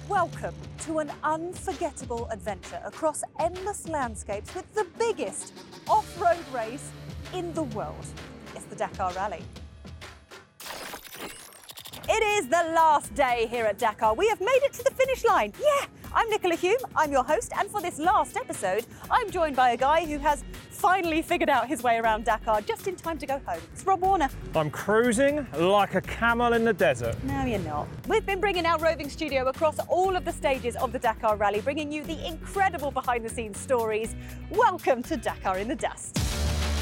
Welcome to an unforgettable adventure across endless landscapes with the biggest off-road race in the world. It's the Dakar Rally. It is the last day here at Dakar. We have made it to the finish line. Yeah, I'm Nicola Hume, I'm your host, and for this last episode, I'm joined by a guy who has finally figured out his way around Dakar just in time to go home. It's Rob Warner. I'm cruising like a camel in the desert. No, you're not. We've been bringing our roving studio across all of the stages of the Dakar Rally, bringing you the incredible behind-the-scenes stories. Welcome to Dakar in the Dust.